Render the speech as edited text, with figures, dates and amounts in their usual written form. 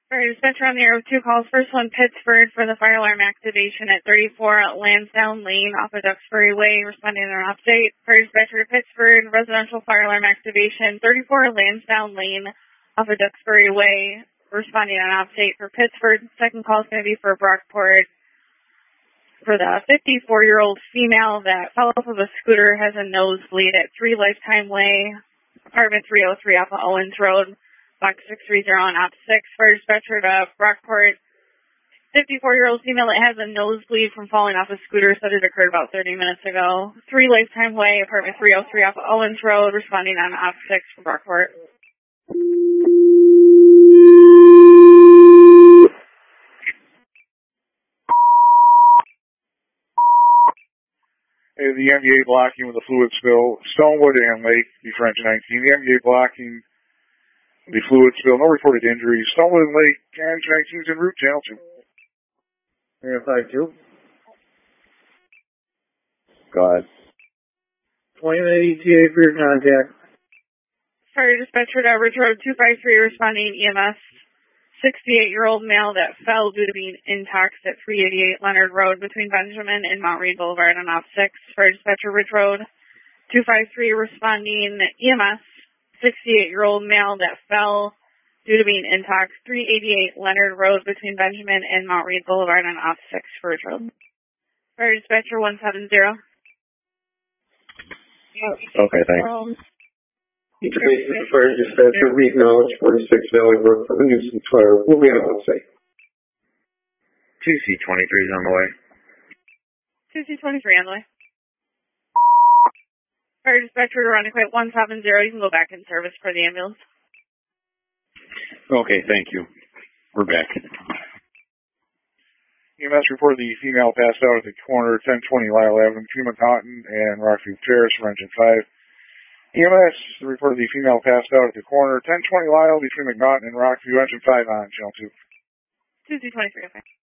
Fire dispatcher on the air with 2 calls. First one, Pittsford for the fire alarm activation at 34 Lansdowne Lane off of Duxbury Way, responding on an update. Fire dispatcher to Pittsford, residential fire alarm activation, 34 Lansdowne Lane off of Duxbury Way, responding on an update for Pittsford. Second call is going to be for Brockport for the 54-year-old female that fell off of a scooter, has a nosebleed at 3 Lifetime Way, apartment 303 off of Owens Road. Box 630 on op 6, fire dispatcher to Brockport. 54-year-old female that has a nosebleed from falling off a scooter, said it occurred about 30 minutes ago. 3 Lifetime Way, apartment 303 off of Owens Road, responding on op 6 for Brockport. The MVA blocking with a fluid spill, Stonewood and Lake, the French 19. The MVA blocking the fluid spill, no reported injuries. Stonewood and Lake, French 19 is en route, channel 2. Area 52. Go ahead. 20-minute ETA for your contact. Fire dispatcher to Ridge Road 253, responding EMS. 68-year-old male that fell due to being intox at 388 Leonard Road between Benjamin and Mount Reed Boulevard on op 6. Fire dispatcher Ridge Road 253, responding EMS. 68-year-old male that fell due to being intox, 388 Leonard Road between Benjamin and Mount Reed Boulevard on op 6 for Ridge Road. Fire dispatcher 170. Okay, thanks. Fire dispatcher, we acknowledge 46 Valley Brook for the nuisance fire. What we have to say? 2C23 is on the way. 2C23 on the way. Fire dispatcher to Running 170. You can go back in service for the ambulance. Okay, thank you. We're back. EMS reported the female passed out at the corner 1020 Lyle Avenue between McNaughton and Rockview Terrace for engine 5. EMS reported the female passed out at the corner 1020 Lyle between McNaughton and Rockview, engine 5 on channel 2. 2C23, okay.